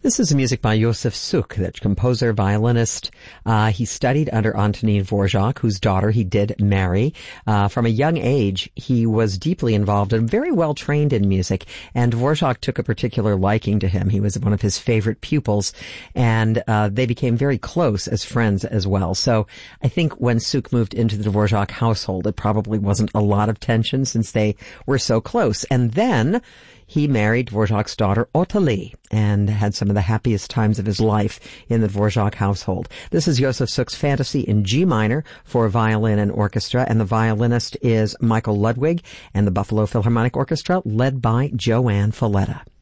This is music by Josef Suk, the composer, violinist. He studied under Antonin Dvorak, whose daughter he did marry. From a young age, he was deeply involved and very well trained in music, and Dvorak took a particular liking to him. He was one of his favorite pupils, and they became very close as friends as well. So I think when Suk moved into the Dvorak household, it probably wasn't a lot of tension since they were so close. And then he married Dvorak's daughter, Ottilie, and had some of the happiest times of his life in the Dvorak household. This is Josef Suk's Fantasy in G minor for violin and orchestra, and the violinist is Michael Ludwig, and the Buffalo Philharmonic Orchestra led by Joanne Falletta.